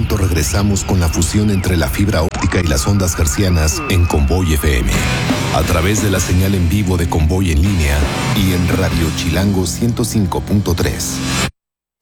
momento regresamos con la fusión entre la fibra óptica y las ondas hertzianas en Convoy FM. A través de la señal en vivo de Convoy en línea y en Radio Chilango 105.3.